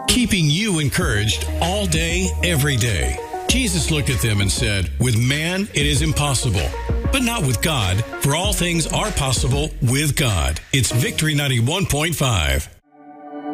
keeping you encouraged all day, every day. Jesus looked at them and said, "With man it is impossible, but not with God, for all things are possible with God." It's Victory 91.5.